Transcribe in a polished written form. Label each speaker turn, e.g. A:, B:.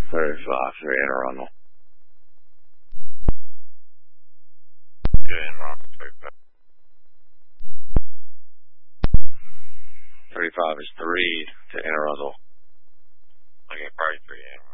A: 35 for Anne Arundel.
B: Good, Anne Arundel, 35.
A: 35 is 3 to Anne Arundel.
B: Okay, party 3, Anne Arundel.